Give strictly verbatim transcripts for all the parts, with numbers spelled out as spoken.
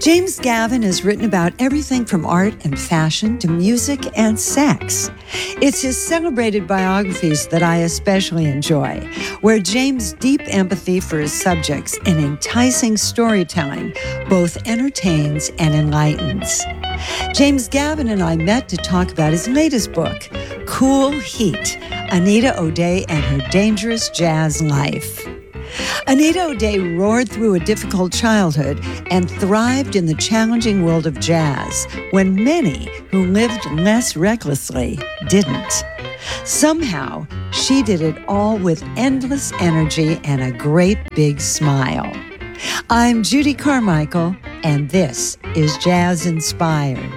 James Gavin has written about everything from art and fashion to music and sex. It's his celebrated biographies that I especially enjoy, where James' deep empathy for his subjects and enticing storytelling both entertains and enlightens. James Gavin and I met to talk about his latest book, Cool Heat, Anita O'Day and Her Dangerous Jazz Life. Anita O'Day roared through a difficult childhood and thrived in the challenging world of jazz when many who lived less recklessly didn't. Somehow, she did it all with endless energy and a great big smile. I'm Judy Carmichael, and this is Jazz Inspired.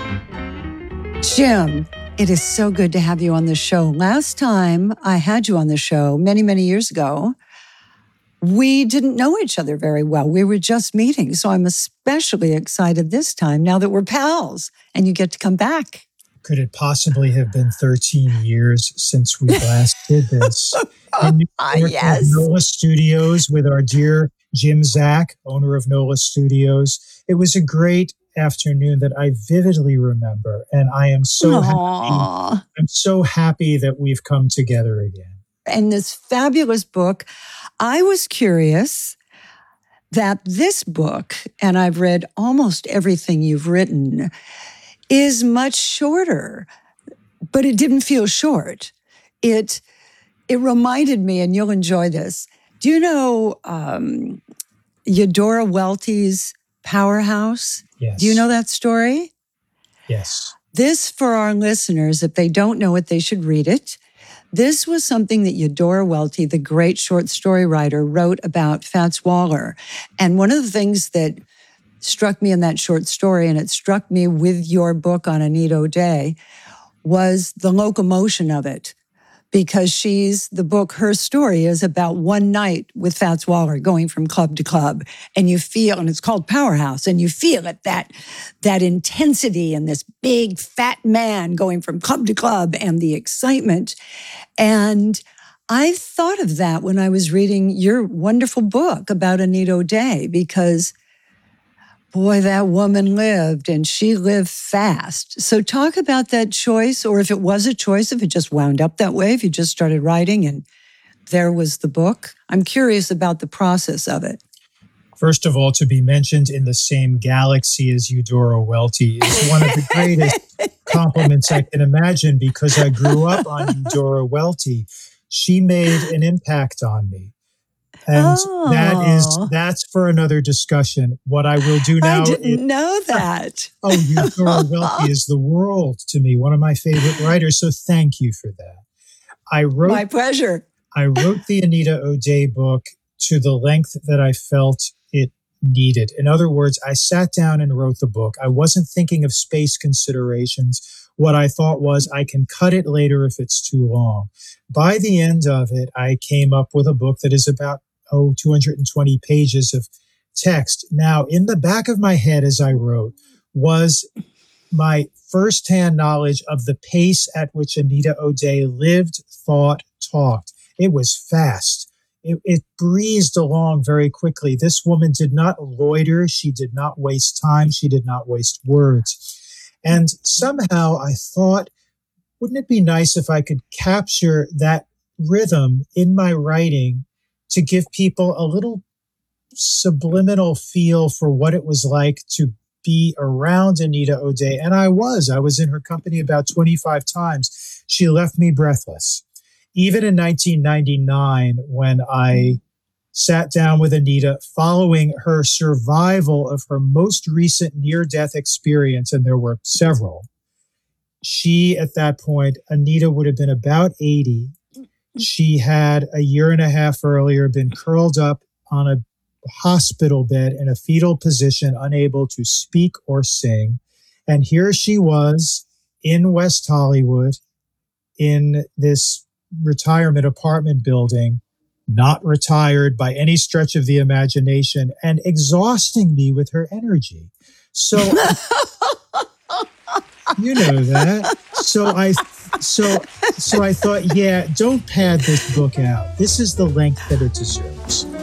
Jim, it is so good to have you on the show. Last time I had you on the show, many, many years ago, we didn't know each other very well. We were just meeting. So I'm especially excited this time now that we're pals and you get to come back. Could it possibly have been thirteen years since we last did this? In New York, Yes. at NOLA Studios with our dear Jim Zak, owner of NOLA Studios. It was a great afternoon that I vividly remember. And I am so Aww. happy. I'm so happy that we've come together again. And this fabulous book, I was curious that this book, and I've read almost everything you've written, is much shorter, but it didn't feel short. It it reminded me, and you'll enjoy this. Do you know um, Eudora Welty's Powerhouse? Yes. Do you know that story? Yes. This, for our listeners, if they don't know it, they should read it. This was something that Eudora Welty, the great short story writer, wrote about Fats Waller. And one of the things that struck me in that short story, and it struck me with your book on Anita O'Day, was the locomotion of it. Because she's, the book, her story is about one night with Fats Waller going from club to club. And you feel, and it's called Powerhouse, and you feel it, that, that intensity and this big fat man going from club to club and the excitement. And I thought of that when I was reading your wonderful book about Anita O'Day, because boy, that woman lived, and she lived fast. So talk about that choice, or if it was a choice, if it just wound up that way, if you just started writing and there was the book. I'm curious about the process of it. First of all, to be mentioned in the same galaxy as Eudora Welty is one of the greatest compliments I can imagine, because I grew up on Eudora Welty. She made an impact on me. And oh. that is, that's for another discussion. What I will do now. I didn't is, know that. Oh, Eudora Welty is the world to me, one of my favorite writers. So thank you for that. I wrote, My pleasure. I wrote the Anita O'Day book to the length that I felt it needed. In other words, I sat down and wrote the book. I wasn't thinking of space considerations. What I thought was, I can cut it later if it's too long. By the end of it, I came up with a book that is about oh, two hundred twenty pages of text. Now, in the back of my head as I wrote was my firsthand knowledge of the pace at which Anita O'Day lived, thought, talked. It was fast. It, it breezed along very quickly. This woman did not loiter. She did not waste time. She did not waste words. And somehow I thought, wouldn't it be nice if I could capture that rhythm in my writing to give people a little subliminal feel for what it was like to be around Anita O'Day. And I was. I was in her company about twenty-five times. She left me breathless. Even in nineteen ninety-nine, when I sat down with Anita following her survival of her most recent near-death experience, and there were several, she, at that point, Anita would have been about eighty. She had a year and a half earlier been curled up on a hospital bed in a fetal position, unable to speak or sing. And here she was in West Hollywood in this retirement apartment building, not retired by any stretch of the imagination, and exhausting me with her energy. So, you know that. So I So, so I thought, yeah, don't pad this book out. This is the length that it deserves.